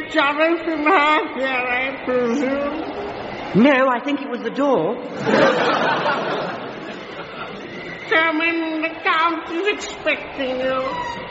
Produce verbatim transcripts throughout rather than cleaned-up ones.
Jonathan Harker, I presume? No, I think it was the door. Come in, the Count is expecting you.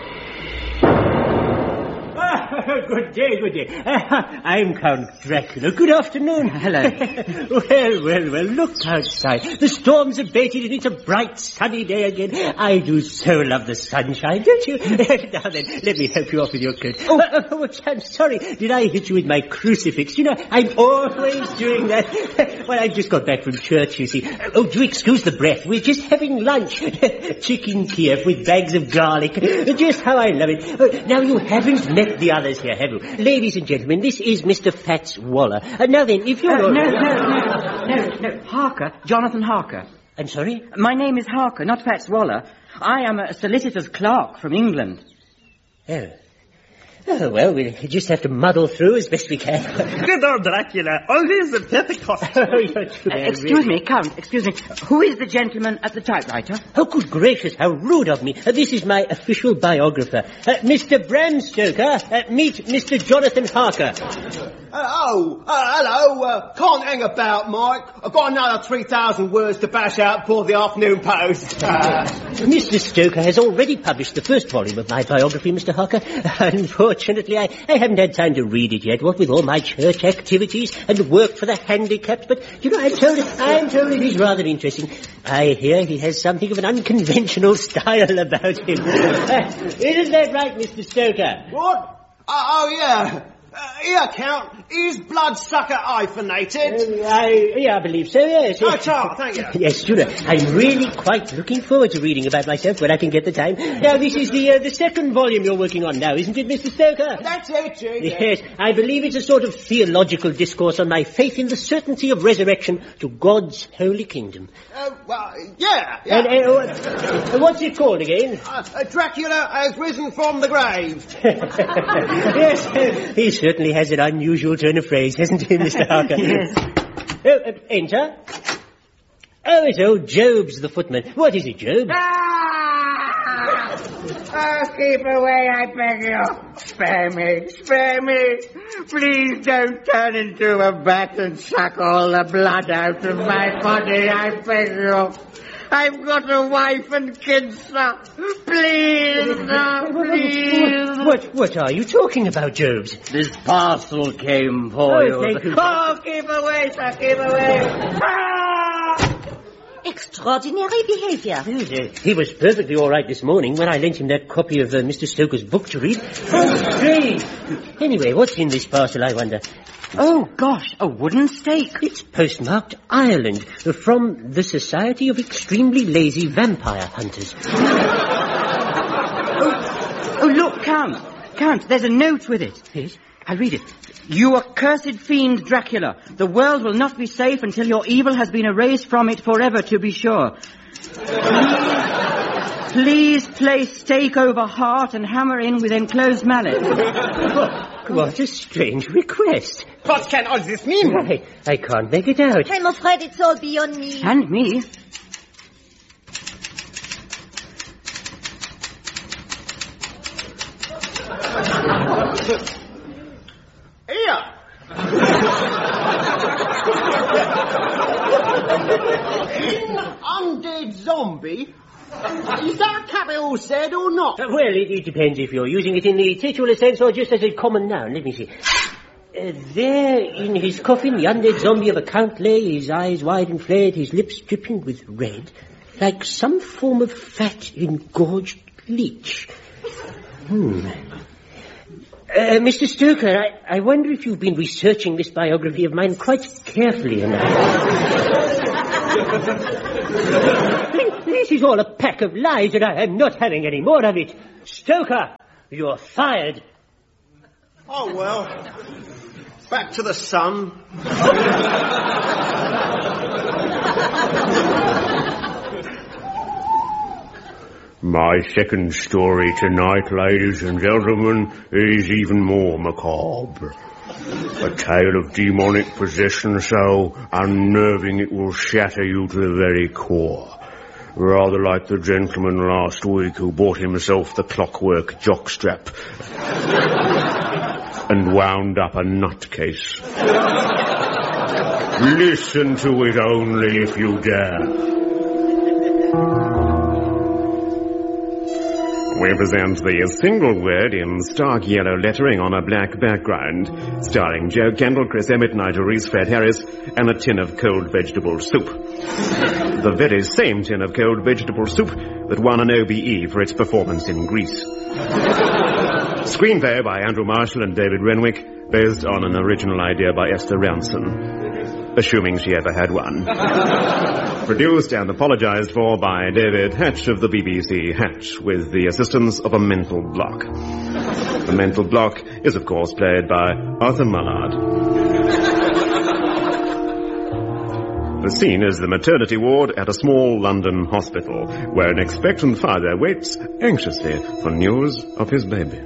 Ah, good day, good day. Uh, I'm Count Dracula. Good afternoon. Hello. well, well, well, look outside. The storm's abated and it's a bright, sunny day again. I do so love the sunshine, don't you? Now then, let me help you off with your coat. Oh, uh, oh, I'm sorry. Did I hit you with my crucifix? You know, I'm always doing that. Well, I've just got back from church, you see. Oh, do excuse the breath. We're just having lunch. Chicken Kiev with bags of garlic. Just how I love it. Oh, now, you haven't met the others here, have you? Ladies and gentlemen, this is Mister Fats Waller. Uh, now then, if you're... Uh, all... no, no, no, no, no. Harker. Jonathan Harker. I'm sorry? My name is Harker, not Fats Waller. I am a solicitor's clerk from England. Oh. Oh, well, we'll just have to muddle through as best we can. Good old Dracula. Always the perfect costume. Oh, you're too Uh, bad, excuse really. me, Count, excuse me. Who is the gentleman at the typewriter? Oh, good gracious, how rude of me. Uh, this is my official biographer. Uh, Mister Bram Stoker, uh, meet Mister Jonathan Harker. Uh, oh, uh, hello. Uh, can't hang about, Mike. I've got another three thousand words to bash out for the afternoon post. Uh, Mister Stoker has already published the first volume of my biography, Mister Harker. Unfortunately, I, I haven't had time to read it yet, what with all my church activities and work for the handicapped. But, you know, I'm told, I'm told it is rather interesting. I hear he has something of an unconventional style about him. Uh, isn't that right, Mister Stoker? what? Uh, oh, yeah. Uh, here, Count. Is bloodsucker hyphenated? Uh, I, yeah, I believe so, yes. Oh, Charles, thank you. Yes, you know, I'm really quite looking forward to reading about myself when I can get the time. Now, this is the uh, the second volume you're working on now, isn't it, Mister Stoker? That's it, G. Yes, I believe it's a sort of theological discourse on my faith in the certainty of resurrection to God's holy kingdom. Uh, well, yeah. yeah. And, uh, what- what's it called again? Uh, uh, Dracula has risen from the grave. Yes, he certainly has an unusual turn of phrase, hasn't he, Mister Harker? Yes. Oh, uh, enter. Oh, it's old Job's the footman. What is it, Job? Ah! Oh, keep away, I beg you. Spare me, spare me. Please don't turn into a bat and suck all the blood out of my body, I beg you. I've got a wife and kids, sir. Please, sir, please. What, what are you talking about, Jobs? This parcel came for Oh, you. thank you. Oh, keep away, sir, keep away. Ah! Extraordinary behavior. Oh, dear. He was perfectly all right this morning when I lent him that copy of uh, Mister Stoker's book to read. How strange. Anyway, what's in this parcel, I wonder? Oh, gosh, a wooden stake. It's postmarked Ireland, uh, from the Society of Extremely Lazy Vampire Hunters. Oh, look, Count. Count, there's a note with it. Yes? I'll read it. You accursed fiend Dracula, the world will not be safe until your evil has been erased from it forever, to be sure. Please, please place stake over heart and hammer in with enclosed mallet. What a strange request. What can all this mean? I, I can't make it out. I'm afraid it's all beyond me. And me. Here. Undead zombie? Is that a capital said or not? Uh, well, it, it depends if you're using it in the titular sense or just as a common noun. Let me see. Uh, there, in his coffin, the undead zombie of a count lay, his eyes wide and flared, his lips dripping with red, like some form of fat engorged leech. Hmm. Uh, Mister Stoker, I, I wonder if you've been researching this biography of mine quite carefully enough. This is all a pack of lies, and I am not having any more of it. Stoker, you're fired. Oh, well. Back to the sun. My second story tonight, ladies and gentlemen, is even more macabre. A tale of demonic possession so unnerving it will shatter you to the very core. Rather like the gentleman last week who bought himself the clockwork jockstrap and wound up a nutcase. Listen to it only if you dare. We present the single word in stark yellow lettering on a black background, starring Joe Kendall, Chris Emmett, Nigel Reese, Fred Harris, and a tin of cold vegetable soup. The very same tin of cold vegetable soup that won an O B E for its performance in Greece. Screenplay by Andrew Marshall and David Renwick, based on an original idea by Esther Ranson, assuming she ever had one. Produced and apologized for by David Hatch of the B B C Hatch, with the assistance of a mental block. The mental block is, of course, played by Arthur Mullard. The scene is the maternity ward at a small London hospital, where an expectant father waits anxiously for news of his baby.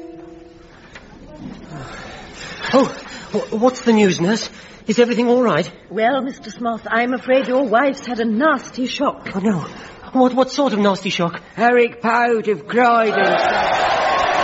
Oh, what's the news, nurse? Is everything all right? Well, Mister Smoth, I'm afraid your wife's had a nasty shock. Oh, no. What, what sort of nasty shock? Eric Powd of Croydon.